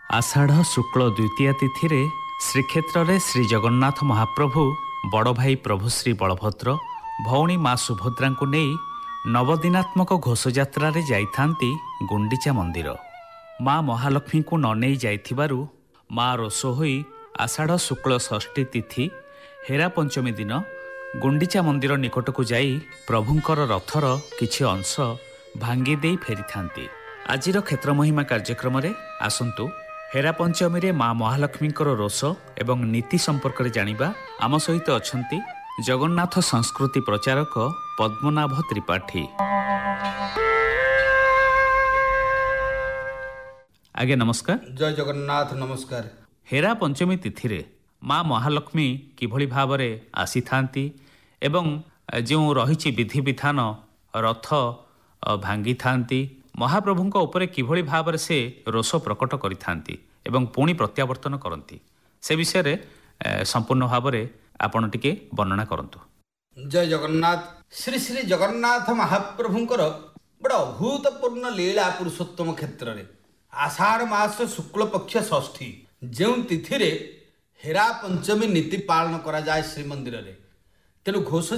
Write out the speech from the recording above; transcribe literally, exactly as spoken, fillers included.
आषाढ़ शुक्ल द्वितीया तिथि रे श्रीक्षेत्र रे श्री जगन्नाथ महाप्रभु बड़ भाई प्रभु श्री बलभद्र भौणी माँ सुभद्रा को नहीं नवदिनात्मक घोषयात्रा रे जाइथांती गुंडीचा मंदिर। माँ महालक्ष्मी को न नहीं जाइथिबारु माँ रोष होई आषाढ़ शुक्ल षष्ठी तिथि हेरा पंचमी दिन गुंडीचा मंदिर निकट को जाई प्रभुंकर रथर किछि अंश भांगी देई फेरी थांती। आजिर क्षेत्र महिमा कार्यक्रम रे आसंतु हेरा पंचमी रे माँ महालक्ष्मी रोष एवं नीति संपर्क में जानिबा। आम सहित अछंती जगन्नाथ संस्कृति प्रचारक पद्मनाभ त्रिपाठी। आगे नमस्कार। जय जगन्नाथ। नमस्कार। हेरा पंचमी तिथि रे माँ महालक्ष्मी किभଳି भावरे आसी थांती एवं जो रहिछि विधि विधान रथ भांगी थांती महाप्रभुंक उपरे किभଳି भावरे से रोष प्रकट करिथांती एवं पुणी प्रत्यावर्तन करती से विषय रे संपूर्ण भावरे आपण टिके वर्णना करंतु। जय जगन्नाथ। श्री श्री जगन्नाथ महाप्रभुंकर बड़ा अभूतपूर्ण लीला पुरुषोत्तम क्षेत्र रे आषाढ़ मास शुक्ल पक्ष षष्ठी जो तिथि रे हेरा पंचमी नीति पालन करा जाए श्रीमंदिर रे तेणु घोष